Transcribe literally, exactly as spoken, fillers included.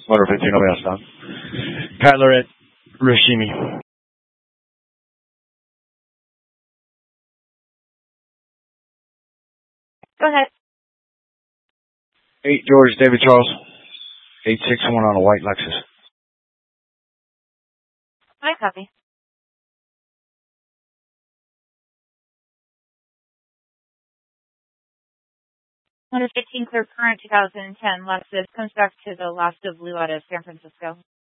Motor fifteen, nobody else down. Paddler at Rashimi. Go ahead. eight George, David Charles. eight six one on a white Lexus. I copy. one fifteen clear current two thousand ten Lexus comes back to the last of Blue out of San Francisco.